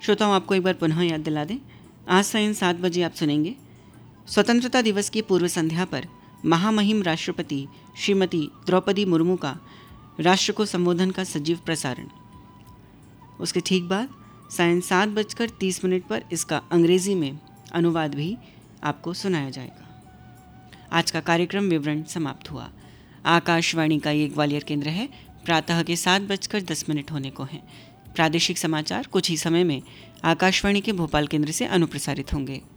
श्रोताओं, आपको एक बार पुनः याद दिला दें, आज सायं 7 बजे आप सुनेंगे स्वतंत्रता दिवस की पूर्व संध्या पर महामहिम राष्ट्रपति श्रीमती द्रौपदी मुर्मू का राष्ट्र को संबोधन का सजीव प्रसारण। उसके ठीक बाद सायं 7:30 पर इसका अंग्रेजी में अनुवाद भी आपको सुनाया जाएगा। आज का कार्यक्रम विवरण समाप्त हुआ। आकाशवाणी का ये ग्वालियर केंद्र है। प्रातः के 7:10 होने को हैं। प्रादेशिक समाचार कुछ ही समय में आकाशवाणी के भोपाल केंद्र से अनुप्रसारित होंगे।